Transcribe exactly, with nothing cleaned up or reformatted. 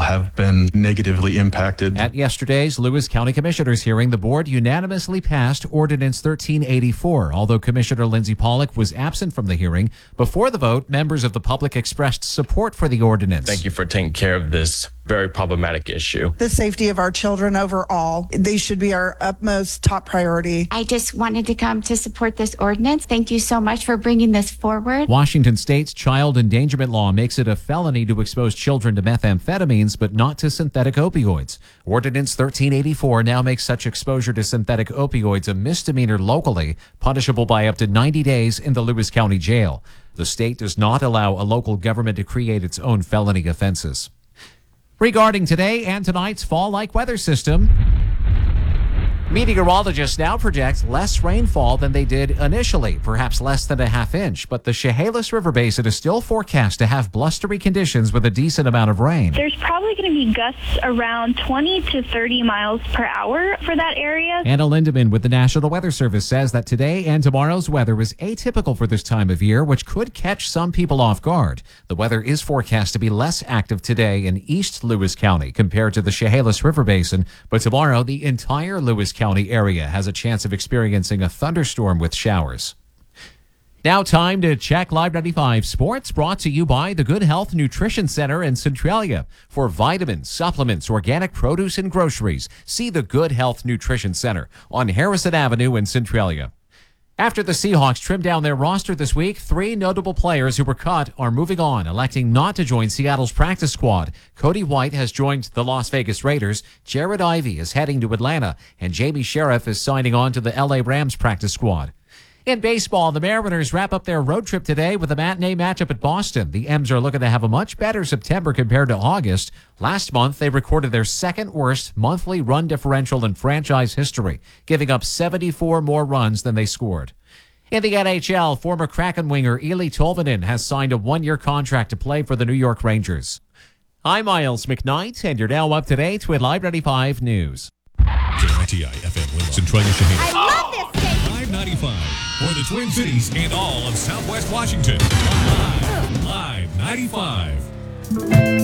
have been negatively impacted. At yesterday's Lewis County Commissioners hearing, the board unanimously passed Ordinance thirteen eighty-four. Although Commissioner Lindsay Pollock was absent from the hearing, before the vote, members of the public expressed support for the ordinance. Thank you for taking care of this very problematic issue. The safety of our children overall, they should be our utmost top priority. I just wanted to come to support this ordinance. Thank you so much for bringing this forward. Washington State's child endangerment law makes it a felony to expose children to methamphetamines, but not to synthetic opioids. Ordinance thirteen eighty-four now makes such exposure to synthetic opioids a misdemeanor locally, punishable by up to ninety days in the Lewis County Jail. The state does not allow a local government to create its own felony offenses. Regarding today and tonight's fall-like weather system, meteorologists now project less rainfall than they did initially, perhaps less than a half inch, but the Chehalis River Basin is still forecast to have blustery conditions with a decent amount of rain. There's probably going to be gusts around twenty to thirty miles per hour for that area. Anna Lindeman with the National Weather Service says that today and tomorrow's weather is atypical for this time of year, which could catch some people off guard. The weather is forecast to be less active today in East Lewis County compared to the Chehalis River Basin, but tomorrow the entire Lewis County area has a chance of experiencing a thunderstorm with showers. Now time to check Live ninety-five Sports, brought to you by the Good Health Nutrition Center in Centralia. For vitamins, supplements, organic produce, and groceries, see the Good Health Nutrition Center on Harrison Avenue in Centralia. After the Seahawks trimmed down their roster this week, three notable players who were cut are moving on, electing not to join Seattle's practice squad. Cody White has joined the Las Vegas Raiders, Jared Ivey is heading to Atlanta, and Jamie Sheriff is signing on to the L A Rams practice squad. In baseball, the Mariners wrap up their road trip today with a matinee matchup at Boston. The M's are looking to have a much better September compared to August. Last month, they recorded their second worst monthly run differential in franchise history, giving up seventy-four more runs than they scored. In the N H L, former Kraken winger Eeli Tolvanen has signed a one-year contract to play for the New York Rangers. I'm Miles McKnight, and you're now up to date with Live ninety-five News. K I T I F M Williams, Centralia, Chehalis. I love this station. Live ninety-five for the Twin Cities and all of Southwest Washington. Live, Live ninety-five.